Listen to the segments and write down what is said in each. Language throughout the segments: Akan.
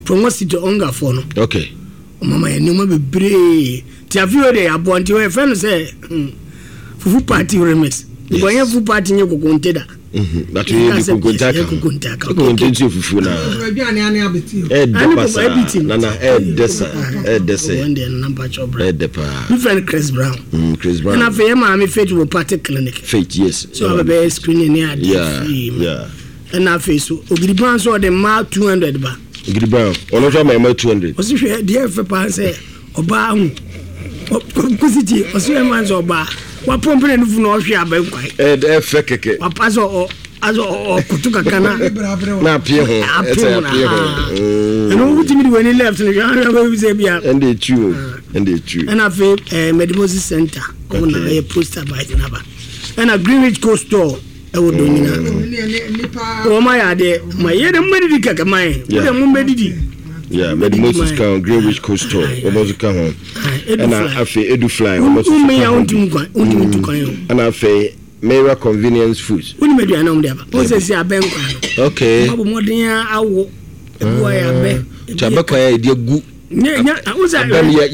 from what city onga for no. Okay. Mama ya numa be bre. Ti afio de abonti we friend say fufu party remix. Ngo yen fufu party nye kokonteda. That you kokontaka. Kokontaka fufu na. Aduane ane abeti. Nana desa. One day number job. Depa. My friend Chris Brown. Chris Brown. And I feel my Faith will party clinic. Faith, yes. So I be screening here. Yeah. And I feel so Ogiri Brown so the ma 200 ba. Ogiri Brown. Ono try my 200. Osi hwe dey fe pa say oba hu. Kusiti osi e man so oba. Wa pompe ne fu no hwe abenkwai. Fe keke. Wa paso o kutuka kana na pie ho. And who timi di when left no ya we say bia. And they chew. And I feel Medimosi Center. Ona a poster by Naba. And a Greenwich Coast store. I would do oh my idea, my year the money kaka mine. Yeah, Medimosis can Greenwich Coast store. Almost come home. And I feel Edu Fly. Almost and I feel Mera Convenience Foods. When you may know them. Say a bank. Okay. I will. Chabaka idea good. I was at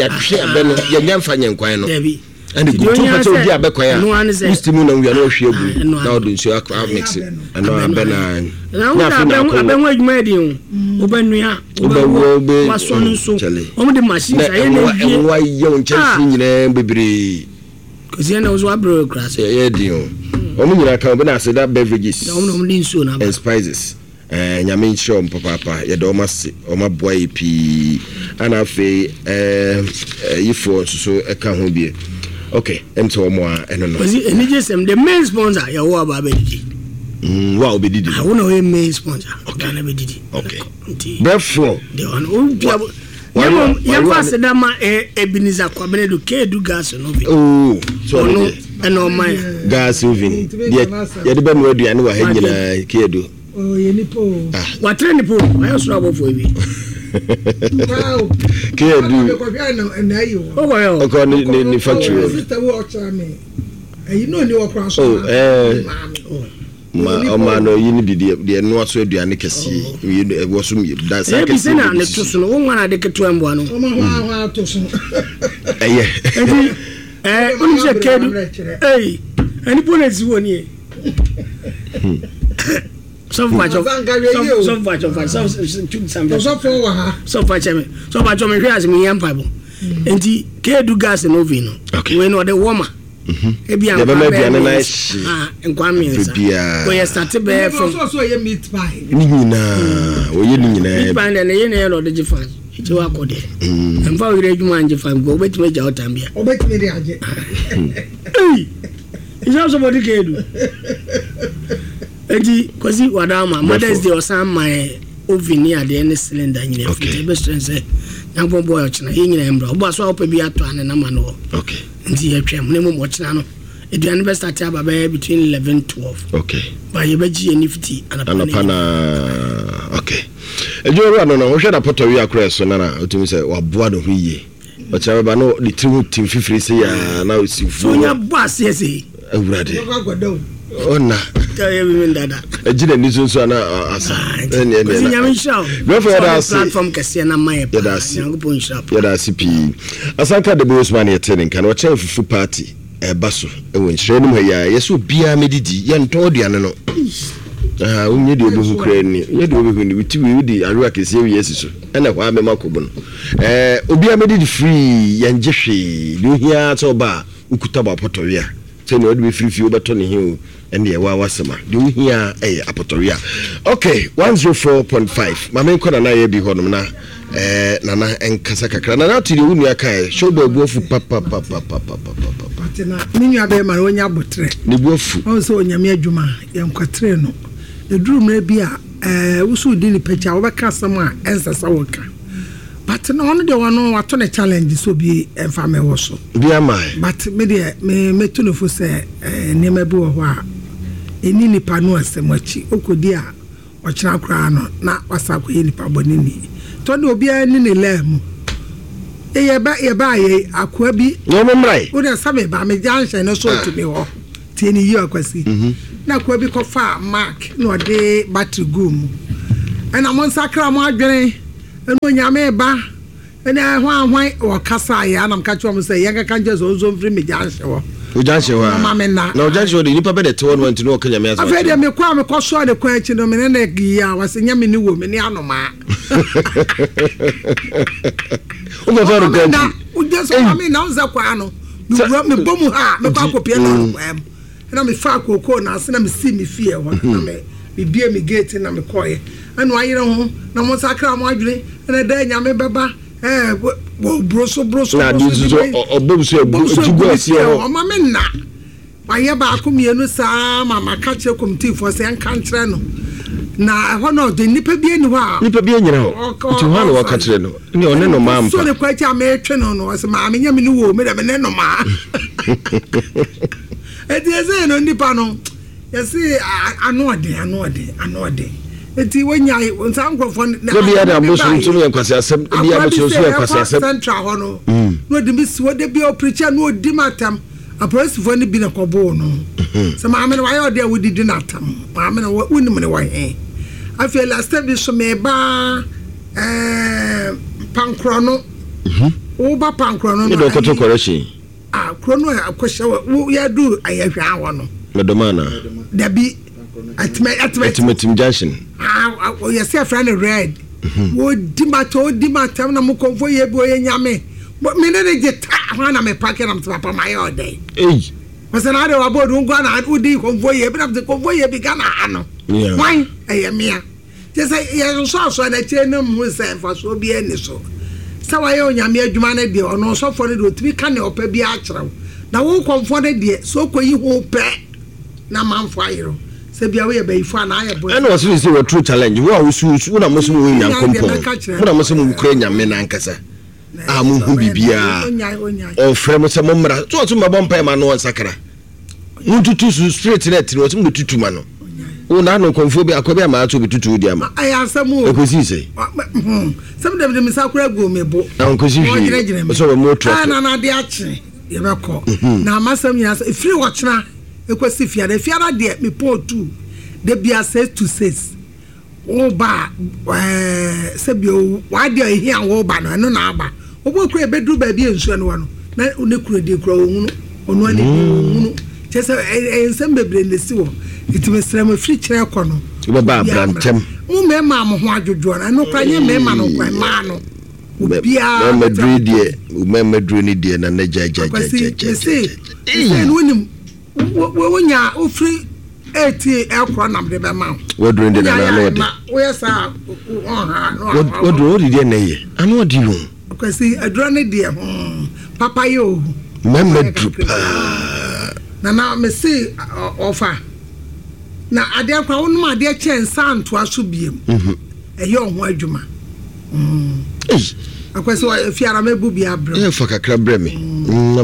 Debbie. And the good to be a bequire. No one is a stimulum. We are no sure. Now, do so I'll mix it. And now I'm Benin. Now, I've been waiting medium. Obenuya, was one so on the machine. And why young Chelsea, baby? Because you know, what broke grass. Yeah, dear. Only I can say that beverages and spices. And I mean, sure, Papa, you don't must or my boy P. And I feel you for so a can be. Okay, and so more. And the main sponsor, you are Babidi. Wow, be did it. I won't know a main sponsor. Okay, never did it. Okay, therefore, the one who Yamasa Dama Ebenezer Kwabenedu Kedu gas and oh, so no, and all my gas moving. Yet the Ben ready and we're hanging a Kedu. Oh, Yenipo. What training pool? I also have for me. Kedu. And there you oh, well, according to the factory. You know, you are cross. Mano, you need the no so do an ekesi was that's a person and to one I take to one. Hey, any police one here. So much of me has me young Bible. And the Kedu gas and ovino. Okay, when or the woman. Nice and Kwame. We started bear from also a meat pie. Meat pie and a year or the Jafan. It's a code. And for the Juman Jafan, go wait to make out time. Oh, wait me It's also what the Kedu. Eddie, because it was Mother's Day or some my oven near the end cylinder in the best and say, young boy, but so I'll be at one and a man. Okay. And the minimum watch now. It will never start between 11 and 12. Okay. By your veggie and nifty and a okay. And you run on a shut up to your crest, and I to say, or board of ye. But I know the 2 team 50 say, now it's for your boss, yes, ready. Oh, no. A gin and this one, platform Cassiana, my shop. CP. As I cut the boss money attending, can watch a full party, a bustle, and when showing her, yes, will be a medidi, young toady, and no. We need to be Ukraine. You do with the Iraqi series, and a while, Makobon. Obia made it free, young Jeffrey, you hear so bar, Ukutaba Potoria. Say, no, be free for you, but Tony Hill. And the Wawasama. Do you hear a Apotoria? Okay, 104.5. My main corner na be honor Nana and Kasaka. Nana to the Uniaka. Show the wolf papa. Many other Maronia Butre. The wolf also in Yamia Juma, Yam Quatreno. The dream may be also did the picture over customer as a Sawaka. But no one the one what on a challenge so be a family also. Be am I? But me to no for say Nemebu wa. Eni nipa no asemachi okodia ochira kra no na wasako ye nipa bonini to de obi ani ne lemu ye ba ye akwa bi no memrai wo de sabe ba me janshe no so to me ho tie ni yi akwasi na akwa bi ko fa mark no de battery gum and amon sakra mo adwene eno nyame ba ena hwan wakasa ya na mka chwo say yenga kanje zo mfiri me janhye wo ujanhye wa na ujanhye wo de nipa be de te won wanti no kanya me asa afede me kwa me koso de kwa chi no me na giya wase nyame ni wo me ni anoma o me faru kanti ujeso mama na unza kwa no me bomu ha me kwa kopie na kwa na me fa kokoo na ase na me si me fie ho na me bie me gate na me koye anu ayire ho na mo sakra mo adwene na da nyame beba broso na dizo obobuso ejigu asie ho mama na waye ba akomienu saa mama ka kire committee for say enka nkire no na ho no de nipa bie ni ho a nipa bie nyina ho ti ho na waka kire no ni one no ma mpa so ne kwachi ametwe no no so ma amenya me ni wo me de me no ma eze no nipa no yesi anode eti wonya nsankrofo na bi ada musu tumi yankwase asem bi ya musu yankwase asem central ho no no de bi si wo de bi o preacher no di matam aposifo ne bi na kobo no se ma amene wa yo de wodi di natam ma amene wonim ne wa he afia last time so me ba pankro no wo ba pankro no no do koto correction krono akwhye wo ya du ayahwa awo no medomana dabi atimetim junction yes your friend red wo dimata na mo konfo ye bi oye nyame me ne je ta ho na me pack na papa my all day was na de wa bodu ngwa na udi konfo ye bi na konfo ye bi gana ano why mia just ye so na che na mu se fa so bi ani so sawa ye onyame adwuma na de ono so for de otimi ka ne opa bi a kyerɛw na wo konfo de de so koyi ho pe na manfo ayiro se bia we be ifo na aye boy eno wasu se we true challenge wo awusu na musu wo nyankompo wo na musu mu kure nyame na nkasa a mu hu bibia o frem se mo mra so to mabon pa ma no sakara mututu su straight net no to mututu ma no wo na no konfo bi akobi ama to bitutu di ama aya samu ekosi se sam de mi sakura go mebo na onkosi hwi so we mo trust na de achi ye beko na amasam ya free watchna ekwesi fiara fiara de me potu de bia 6 to 6 wo ba se bio wa de ehia wo ba no na aba obo kure bedru ba bia nsu no no na ne kure de kure ohunu onu ani ohunu chese ensem bebre nesi wo itime srem free kire ko no wo ba brantem mu me ma mo ho adwojo na no kwanye me ma no kwa ma no bia madrid die me madrid ni die na jaja wonim wonya ofri 80 ekro nam de be ma wo during the na no de wo yesa wo do de na ye anu odi hu kwesi adro ne de papa yo memedru na me see ofa na ade akwa wonu ade chen santo aso biem ehe ho adwuma akwesi fiara mebu bia bro fa kakra bre me na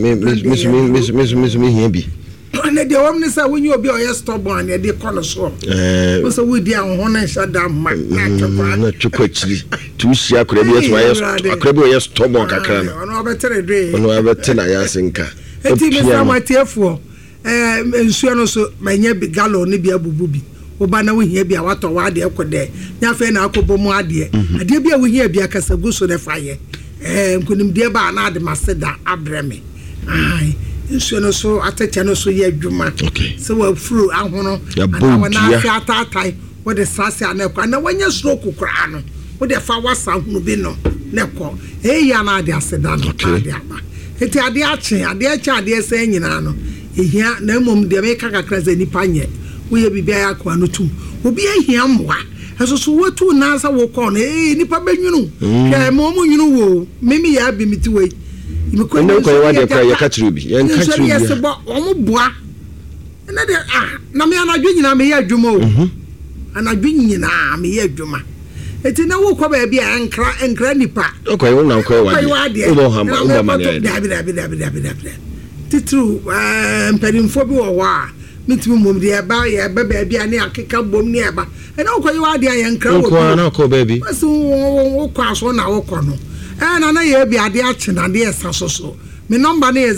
me hia bi na de wom ne sa wonyi obi o stubborn na de kono so so we dia ho na shada ma na twakwachi tu sia akra bi so akra bi o stubborn kakra na ono obetere dwe ono obetere ya senka eti me sa matiefo nsuo no so manya bi gallon ne bi abubu bi oba na wo hia bi a wato wa de ekode nya fe na akobo mu ade ade bi a wo hia bi akasa guso de faye nkunim de ba na ade maseda abreme ai nsuo no so atacha no so ye adwuma so wa furu ahono na wana fi atatai wo de sase anekwa na wanya stroke kura no wo de fa wasa hunu bi no neko ya na ade aseda no ade aba eti ade ache ade se nyina no ehia na mom de me kaka kraza nipa nye wo ye bibia ya kwa no tum obi ehia mwa eso so watu na asa wo ko no nipa benwunu hwe mom nwunu wo mimi ya bi miti we imiko no ko wa de kwa ya katrubi ya katrubi ya se bo omo boa na de na me anadwo nyina me ya adwuma o anadwo nyina me ya adwuma eti na wo ko ba bia enkra nipa ko yo na ko wa de o bo hamba o ma ne dabi titru mperimfo bi wo wa mitimi mom de ba ya ba bia ne akeka bom ne eba na ko yo ade ayenkra wo ko na ko ba bi so wo kwa so na wo ko no na ye bi ade ache na de esa so My number is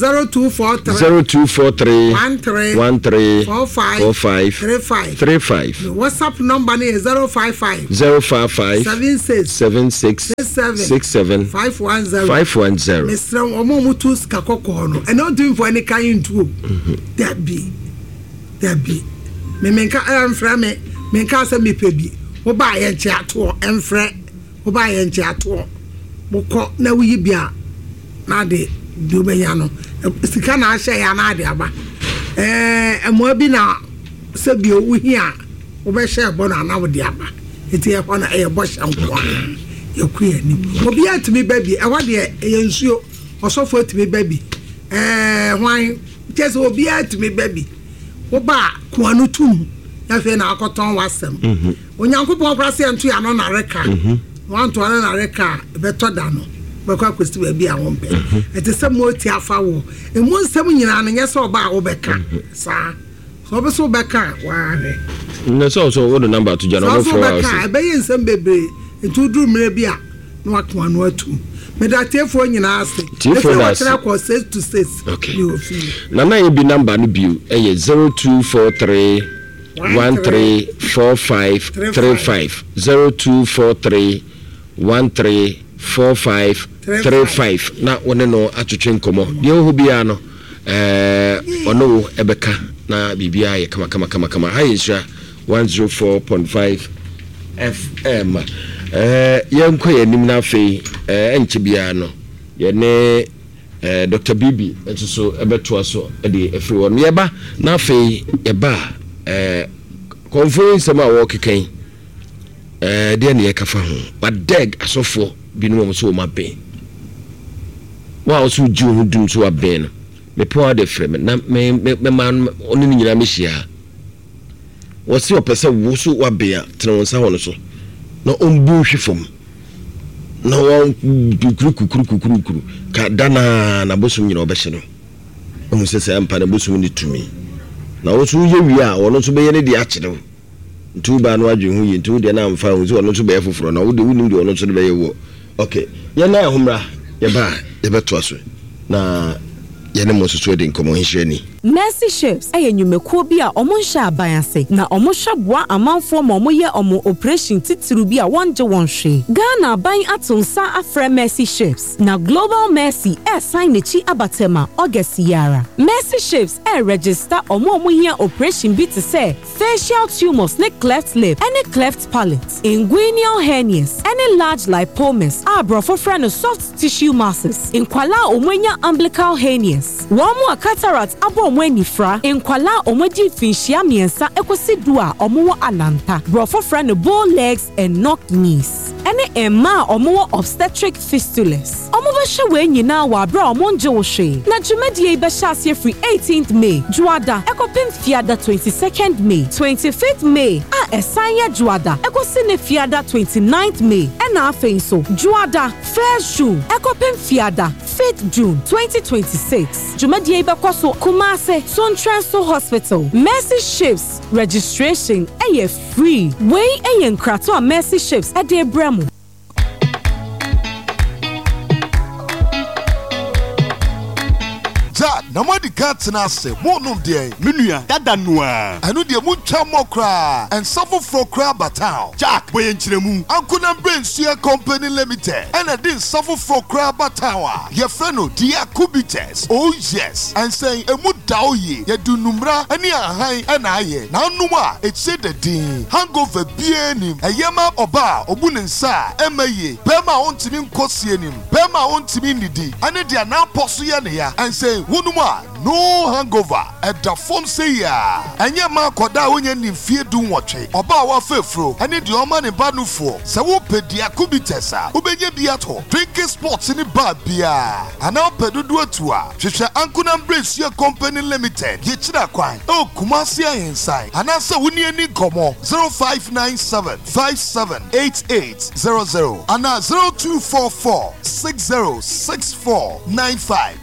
0243 13 45 35. WhatsApp number is 055 76 67 510. Mr. Omomutus Kakokono. And not doing for any kind to that be. Me menka emfra me menka se me pebi. Wo ba ye nche ato emfra. Wo ba ye nche ato. Boko na wuyi bia na de dobenya no. Sika na ahye ya na de aba. Emo bi na se bi owu hia. Wo be share bo na na wo de aba. Eti e ho na e bo shanko. Ye kuya ni. Obi atimi baby. E ho de ye nsuo. Osofo atimi baby. Hwan just obi atimi baby. Oba kuanu tum na fe na akoton wasem onyankopon kwase antu ya no na reka wanto na reka beto da no bekwa kwesti ba bi a wompe etese moti afa wo emu nsem nyina no nyese oba wo beka sa so be so beka wa re no so wo the number to jana for house so be yin nsem bebre entu duru mre bi a no akuanu atum medatefo nyina ase tefo na ase ko 6 to 6 okay na na bi number no bio 0243 134535 0243 134535 na wone no atwetwe nkomo de ho bia no ono ebeka na bibia ye kama hayisha 104.5 FM yankwa yanim na afei enche bia no ye ne Dr. Bibi so ebeto so de everyone ye ba na afei ye ba conference ma wo keken de ne ye kafa ho but deg asofo binu mo so ma ben wa so ju hu dum so aben no me po de frem na me man oni nyina me hia wo se opese wo so wa ben a tena wonsa ho no so na ombu hwefom na won kukuru ka dana na bosum nyina obehye no omu sese ampa na bosum ni tumi na wo so ye wi a wono so be ye ne de akyerew ntu ba no adwe hu yi ntu de na amfa hu so wono so be foforo na wo de wunim de wono so de be ye wo okay ye na ehumra ye ba ye beto aso na ye ne mo so de nkomo hihye ni Mercy Ships enyumekuo bi a omo hya abayase na omo hwabua amanfo ma omo ye omo operation titiru bi a wonje wonhwe Ghana aban atonsa afre Mercy Ships na Global Mercy sign nechi abatema August yara Mercy Ships register omo hia operation bi te say facial tumors ne cleft lip any cleft palate inguinal hernias any large lipomas abrofo friend soft tissue masses inkwala omwenya umbilical hernias womo cataract abo Mwenifra enkwala omodi finhia miensa ekosi a omo ananta brofo friend bow legs and knock knees ene emma omo obstetric fistulas omo be hwe nyina wa bra omo nje wo hwe na dwumadie be hye free 18th May juada ekopim fiada 22nd May 25th May esanya juada ekosi ne fiada 29th May ena afenso juada first June ekopim fiada 5th June 2026 dwumadie be kwaso Kumase Sontranso Hospital Mercy Ships registration free way nkrato Mercy Ships ade bremu na modi cat na se mo no de menua dada noa anu de mu twa mokra and suffer for crab town Jack boy enchiremu Ankuna Brensua Company Limited and a din suffer for crab town your friend no dia kubites oh yes and say emu daoye ye du numra ani ahan na aye na numa e che the din hangover bienim eyema oba obunensa emaye bema ontimi nkosie nim bema ontimi nidi ani dia na poso ye ne ya and say wonuma no hangover at the phone say ya anya ma koda wonye ni fie du nwotwe oba wa fefro ani de oma ne ba no fo se wo pedia kubitesa obenye bia to drinking sports ni bar bia ana pedudu atua hwehwe Ankuna Brensua Company Limited ye kira kwan o Kumasi Ahensai ana se woni ani komo 0597 578800 ana 0244 606495